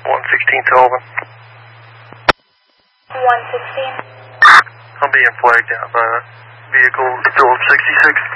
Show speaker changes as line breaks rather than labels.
116 to Open.
116.
I'm being flagged down by a vehicle still at 66.